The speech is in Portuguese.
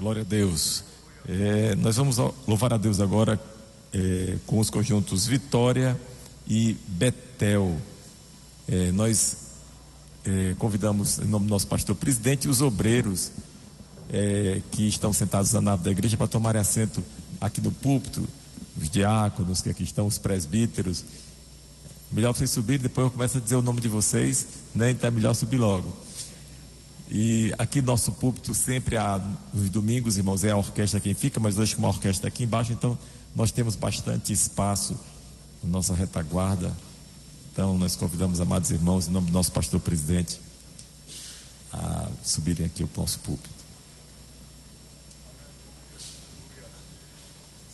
Glória a Deus. Nós vamos louvar a Deus agora com os conjuntos Vitória e Betel. Nós convidamos, em nome do nosso pastor presidente, os obreiros que estão sentados na nave da igreja para tomarem assento aqui no púlpito, os diáconos que aqui estão, os presbíteros. Melhor vocês subirem, depois eu começo a dizer o nome de vocês, né? Então é melhor subir logo. E aqui nosso púlpito sempre nos domingos, irmãos, é a orquestra quem fica, mas hoje com uma orquestra aqui embaixo, então nós temos bastante espaço na nossa retaguarda. Então nós convidamos, amados irmãos, em nome do nosso pastor presidente, a subirem aqui o nosso púlpito.